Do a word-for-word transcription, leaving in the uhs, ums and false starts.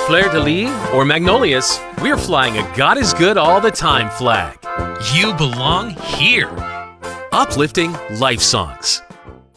fleur-de-lis or magnolias, we're flying a God is good all the time flag. You belong here. Uplifting life songs.